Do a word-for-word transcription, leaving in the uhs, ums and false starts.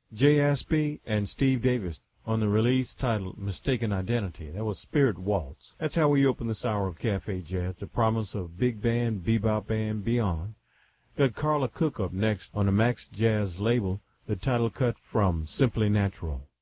Jay Aspey and Steve Davis on the release titled Mistaken Identity. That was Spirit Waltz. That's how we open this hour of Cafe Jazz, the promise of big band, bebop band, beyond. Got Carla Cook up next on the Max Jazz label, the title cut from Simply Natural.